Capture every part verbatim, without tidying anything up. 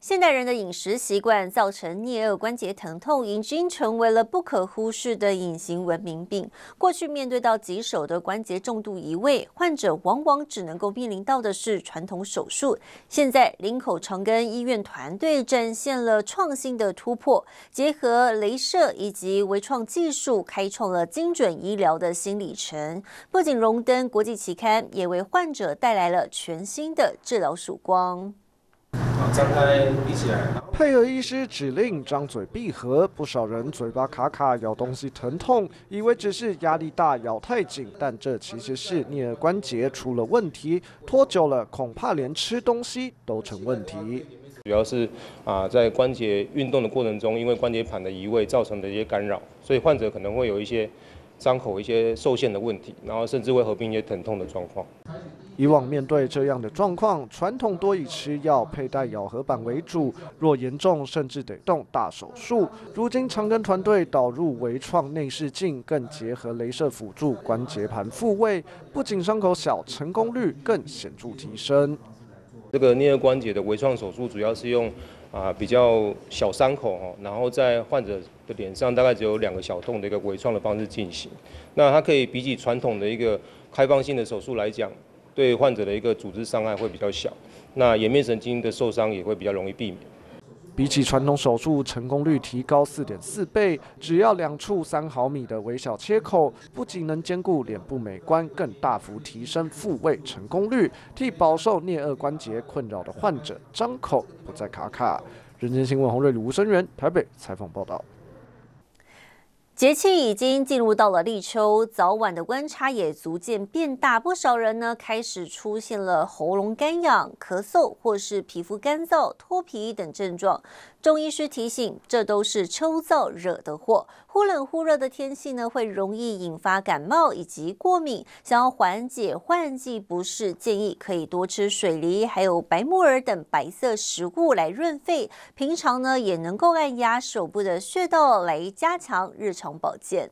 现代人的饮食习惯造成颞颌关节疼痛，已经成为了不可忽视的隐形文明病。过去面对到棘手的关节重度移位，患者往往只能够面临到的是传统手术。现在林口长庚医院团队展现了创新的突破，结合雷射以及微创技术，开创了精准医疗的新里程。不仅荣登国际期刊，也为患者带来了全新的治疗曙光。 张开，闭起来。 配合医师指令，张嘴闭合。不少人嘴巴卡卡，咬东西疼痛，以为只是压力大、咬太紧，但这其实是颞颌关节出了问题。拖久了，恐怕连吃东西都成问题。 主要是啊，在关节运动的过程中，因为关节盘的移位造成的一些干扰，所以患者可能会有一些伤口一些受限的问题，然后甚至会合并一些疼痛的状况。 以往面对这样的状况，传统多以吃药、佩戴咬合板为主，若严重甚至得动大手术。如今长庚团队导入微创内视镜，更结合雷射辅助关节盘复位，不仅伤口小，成功率更显著提升。 这个颞颌关节的微创手术主要是用啊比较小伤口哦，然后在患者的脸上大概只有两个小洞的一个微创的方式进行。那它可以比起传统的一个开放性的手术来讲，对患者的一个组织伤害会比较小，那颜面神经的受伤也会比较容易避免。 比起传统手术，成功率提高 四点四 倍，只要两处三毫米的微小切口，不仅能兼顾脸部美观，更大幅提升复位成功率，替饱受颞颌关节困扰的患者张口不再卡卡。人间新闻洪瑞卢生源台北采访报道。 节气已经进入到了立秋，早晚的温差也逐渐变大，不少人呢开始出现了喉咙干痒、咳嗽或是皮肤干燥、脱皮等症状。中医师提醒，这都是秋燥惹的祸。忽冷忽热的天气呢，会容易引发感冒以及过敏。想要缓解换季不适，建议可以多吃水梨，还有白木耳等白色食物来润肺。平常呢，也能够按压手部的穴道来加强日常保健。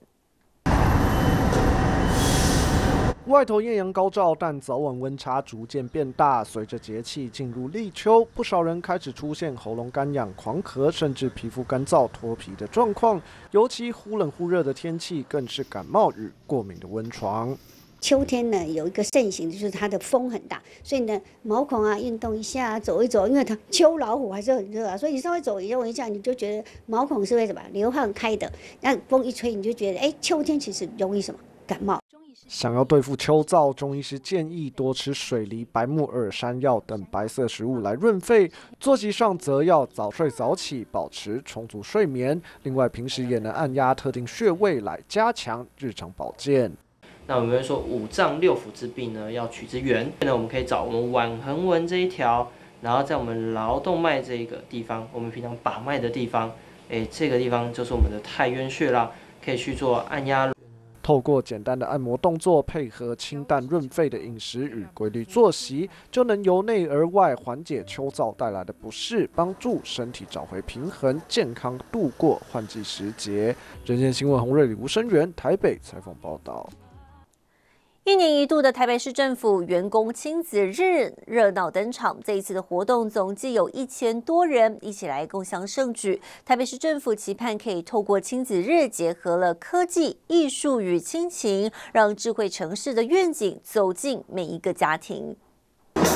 外头艳阳高照，但早晚温差逐渐变大。随着节气进入立秋，不少人开始出现喉咙干痒、狂咳，甚至皮肤干燥、脱皮的状况。尤其忽冷忽热的天气，更是感冒与过敏的温床。 秋天呢，有一个盛行，就是它的风很大，所以呢，毛孔啊运动一下，走一走，因为它秋老虎还是很热啊，所以你稍微走一动一下，你就觉得毛孔是会什么流汗开的。那风一吹，你就觉得，哎，秋天其实容易什么感冒。 想要对付秋燥，中医师建议多吃水梨、白木耳、山药等白色食物来润肺。作息上则要早睡早起，保持充足睡眠。另外，平时也能按压特定穴位来加强日常保健。 那我们会说五脏六腑之病呢，要取之源。那我们可以找我们腕横纹这一条，然后在我们劳动脉这一个地方，我们平常把脉的地方，哎，这个地方就是我们的太渊穴啦，可以去做按压。 透过简单的按摩动作，配合清淡润肺的饮食与规律作息，就能由内而外缓解秋燥带来的不适，帮助身体找回平衡，健康度过换季时节。人间新闻洪瑞李吴生源台北采访报道。 一年一度的台北市政府员工亲子日热闹登场，这一次的活动总计有一千多人一起来共襄盛举。台北市政府期盼可以透过亲子日结合了科技、艺术与亲情，让智慧城市的愿景走进每一个家庭。